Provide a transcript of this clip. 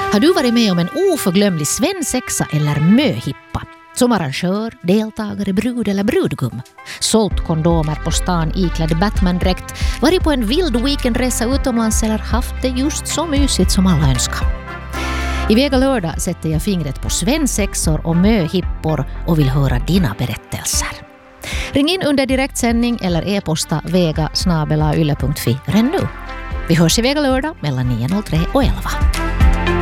Har du varit med om en oförglömlig svensexa eller möhippa? Som arrangör, deltagare, brud eller brudgum. Sålt kondomer på stan iklädd Batman-dräkt, varit på en vild weekendresa utomlands eller haft det just så mysigt som alla önskar. I Vega lördag sätter jag fingret på svensexor och möhippor och vill höra dina berättelser. Ring in under direktsändning eller e-posta vega@yle.fi redan nu. Vi hörs i Vega lördag mellan 9.03 och 11.